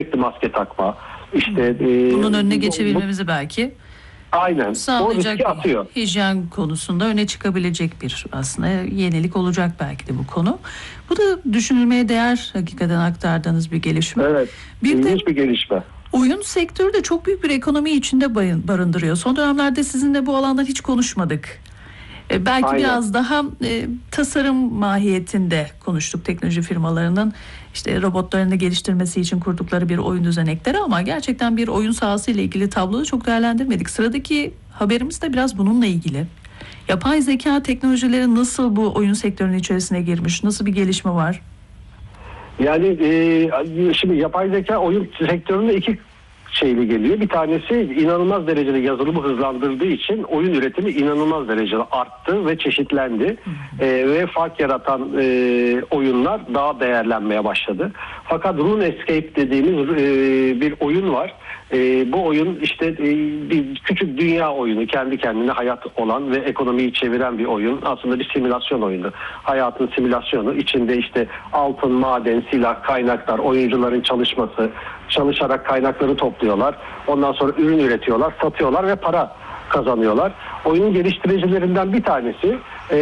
maske takma, işte bunun önüne geçebilmemizi belki aynen sağlayacak, riski atıyor. Hijyen konusunda öne çıkabilecek bir aslında yenilik olacak belki de bu konu. Bu da düşünülmeye değer, hakikaten aktardığınız bir gelişme. Evet, ilginç bir gelişme. Oyun sektörü de çok büyük bir ekonomi içinde barındırıyor. Son dönemlerde sizinle bu alandan hiç konuşmadık. Belki aynen. Biraz daha tasarım mahiyetinde konuştuk, teknoloji firmalarının işte robotlarını geliştirmesi için kurdukları bir oyun düzenekleri, ama gerçekten bir oyun sahası ile ilgili tabloyu çok değerlendirmedik. Sıradaki haberimiz de biraz bununla ilgili. Yapay zeka teknolojileri nasıl bu oyun sektörünün içerisine girmiş? Nasıl bir gelişme var? Yani şimdi yapay zeka oyun sektöründe iki şeyli geliyor. Bir tanesi inanılmaz derecede yazılımı hızlandırdığı için oyun üretimi inanılmaz derecede arttı ve çeşitlendi. Ve fark yaratan oyunlar daha değerlenmeye başladı. Fakat RuneScape dediğimiz bir oyun var. Bu oyun işte bir küçük dünya oyunu, kendi kendine hayat olan ve ekonomiyi çeviren bir oyun. Aslında bir simülasyon oyunu. Hayatın simülasyonu. İçinde işte altın, maden, silah, kaynaklar, oyuncuların çalışması, çalışarak kaynakları topluyorlar. Ondan sonra ürün üretiyorlar, satıyorlar ve para kazanıyorlar. Oyunun geliştiricilerinden bir tanesi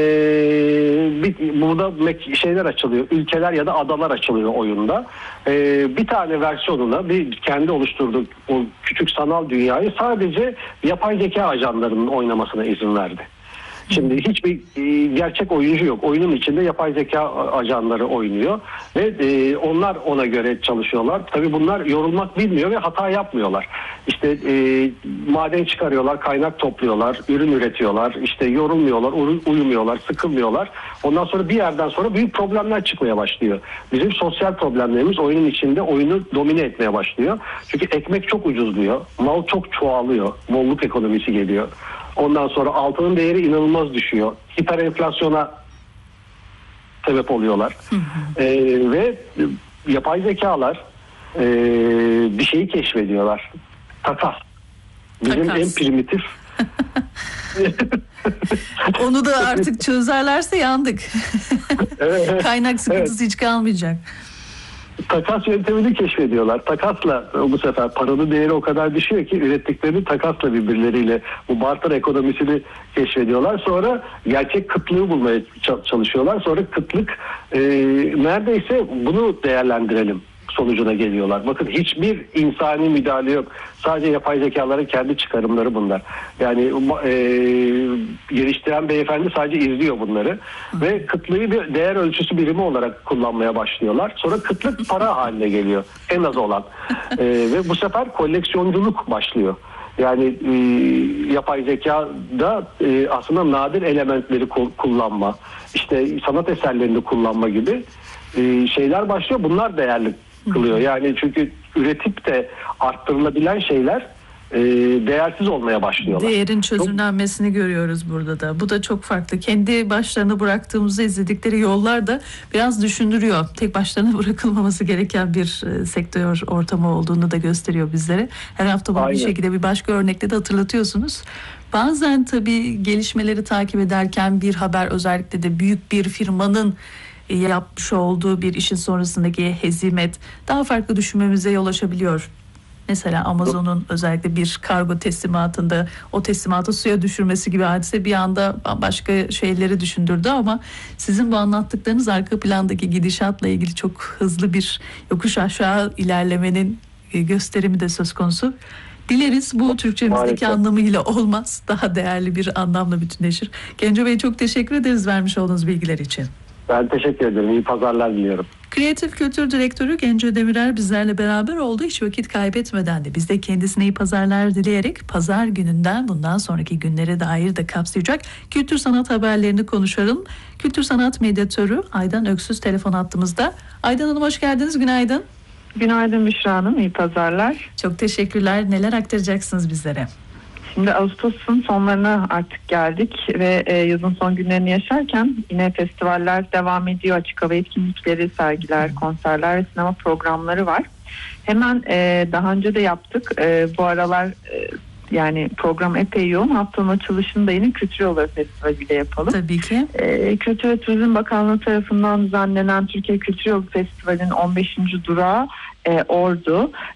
burada şeyler açılıyor, ülkeler ya da adalar açılıyor oyunda. Bir tane versiyonuna bir kendi oluşturduğu o küçük sanal dünyayı sadece yapay zeka ajanlarının oynamasına izin verdi. Şimdi hiçbir gerçek oyuncu yok. Oyunun içinde yapay zeka ajanları oynuyor ve onlar ona göre çalışıyorlar. Tabii bunlar yorulmak bilmiyor ve hata yapmıyorlar. İşte maden çıkarıyorlar, kaynak topluyorlar, ürün üretiyorlar. İşte yorulmuyorlar, uyumuyorlar, sıkılmıyorlar. Ondan sonra bir yerden sonra büyük problemler çıkmaya başlıyor. Bizim sosyal problemlerimiz oyunun içinde oyunu domine etmeye başlıyor. Çünkü ekmek çok ucuzluyor, mal çok çoğalıyor, bolluk ekonomisi geliyor. Ondan sonra altının değeri inanılmaz düşüyor. Hiperenflasyona sebep oluyorlar. Ve yapay zekalar bir şeyi keşfediyorlar. Takas. Bizim en primitif. Onu da artık çözerlerse yandık. Evet, kaynak sıkıntısı hiç kalmayacak. Takas yöntemini keşfediyorlar. Takasla bu sefer paranın değeri o kadar düşüyor ki ürettiklerini takasla birbirleriyle bu barter ekonomisini keşfediyorlar. Sonra gerçek kıtlığı bulmaya çalışıyorlar. Sonra kıtlık neredeyse bunu değerlendirelim sonucuna geliyorlar. Bakın hiçbir insani müdahale yok. Sadece yapay zekaların kendi çıkarımları bunlar. Yani geliştiren beyefendi sadece izliyor bunları ve kıtlığı bir değer ölçüsü birimi olarak kullanmaya başlıyorlar. Sonra kıtlık para haline geliyor. En az olan. Ve bu sefer koleksiyonculuk başlıyor. Yani yapay zekada aslında nadir elementleri kullanma, işte sanat eserlerini kullanma gibi şeyler başlıyor. Bunlar değerli kılıyor. Yani çünkü üretip de arttırılabilen şeyler değersiz olmaya başlıyorlar. Değerin çözümlenmesini görüyoruz burada da. Bu da çok farklı. Kendi başlarına bıraktığımızda izledikleri yollar da biraz düşündürüyor. Tek başlarına bırakılmaması gereken bir sektör ortamı olduğunu da gösteriyor bizlere. Her hafta bunu bir şekilde bir başka örnekle de hatırlatıyorsunuz. Bazen tabii gelişmeleri takip ederken bir haber, özellikle de büyük bir firmanın yapmış olduğu bir işin sonrasındaki hezimet daha farklı düşünmemize yol açabiliyor. Mesela Amazon'un özellikle bir kargo teslimatında o teslimatı suya düşürmesi gibi hadise bir anda başka şeyleri düşündürdü, ama sizin bu anlattıklarınız arka plandaki gidişatla ilgili çok hızlı bir yokuş aşağı ilerlemenin gösterimi de söz konusu. Dileriz bu Türkçemizdeki anlamıyla olmaz, daha değerli bir anlamla bütünleşir. Genco Bey, çok teşekkür ederiz vermiş olduğunuz bilgiler için. Ben teşekkür ederim. İyi pazarlar diliyorum. Kreatif Kültür Direktörü Genco Demirer bizlerle beraber oldu. Hiç vakit kaybetmeden de biz de kendisine iyi pazarlar dileyerek pazar gününden bundan sonraki günlere dair de kapsayacak kültür sanat haberlerini konuşalım. Kültür sanat medyatörü Aydan Öksüz telefon hattımızda. Aydan Hanım, hoş geldiniz. Günaydın. Günaydın Büşra Hanım. İyi pazarlar. Çok teşekkürler. Neler aktaracaksınız bizlere? Şimdi Ağustos'un sonlarına artık geldik ve yazın son günlerini yaşarken yine festivaller devam ediyor. Açık hava etkinlikleri, sergiler, konserler ve sinema programları var. Hemen daha önce de yaptık. Bu aralar yani program epey yoğun. Haftanın açılışını da yine Kültür Yolları Festivali ile yapalım. Tabii ki. Kültür ve Turizm Bakanlığı tarafından düzenlenen Türkiye Kültür Yolu Festivali'nin 15. durağı Ordu.